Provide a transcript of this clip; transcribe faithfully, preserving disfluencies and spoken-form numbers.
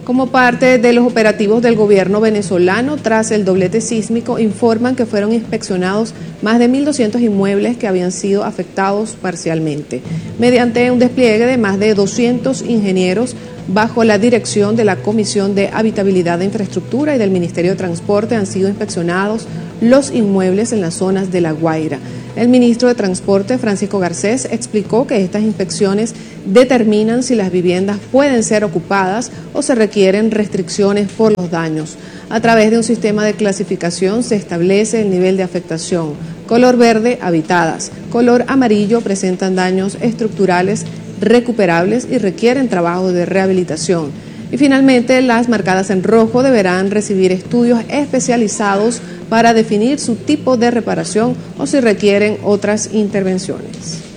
Como parte de los operativos del gobierno venezolano tras el doblete sísmico, informan que fueron inspeccionados más de mil doscientos inmuebles que habían sido afectados parcialmente, mediante un despliegue de más de doscientos ingenieros bajo la dirección de la Comisión de Habitabilidad e Infraestructura y del Ministerio de Transporte. Han sido inspeccionados los inmuebles en las zonas de La Guaira. El ministro de Transporte, Francisco Garcés, explicó que estas inspecciones determinan si las viviendas pueden ser ocupadas o se requieren restricciones por los daños. A través de un sistema de clasificación se establece el nivel de afectación. Color verde, habitadas. Color amarillo, presentan daños estructurales recuperables y requieren trabajo de rehabilitación. Y finalmente, las marcadas en rojo deberán recibir estudios especializados para definir su tipo de reparación o si requieren otras intervenciones.